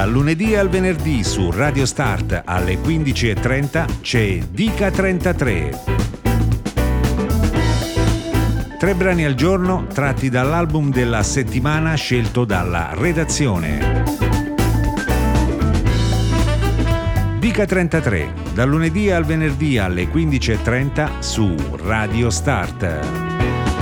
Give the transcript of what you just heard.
Dal lunedì al venerdì su Radio Start alle 15:30 c'è Dica 33. 3 brani al giorno tratti dall'album della settimana scelto dalla redazione. Dica 33, dal lunedì al venerdì alle 15:30 su Radio Start.